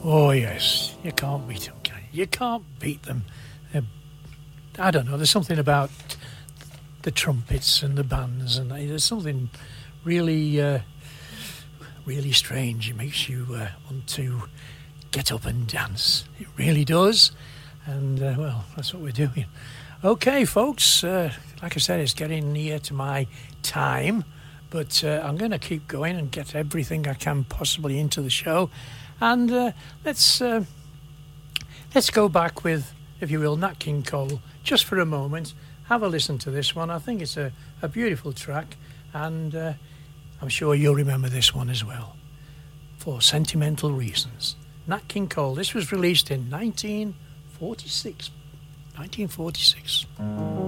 Oh, yes. You can't beat them, can you? You can't beat them. I don't know. There's something about the trumpets and the bands, and there's something really, really strange. It makes you want to get up and dance. It really does. And, well, that's what we're doing. Okay, folks. Like I said, it's getting near to my time. But I'm going to keep going and get everything I can possibly into the show. And let's go back with, if you will, Nat King Cole, just for a moment. Have a listen to this one. I think it's a beautiful track. And I'm sure you'll remember this one as well. For sentimental reasons. Nat King Cole. This was released in 1946.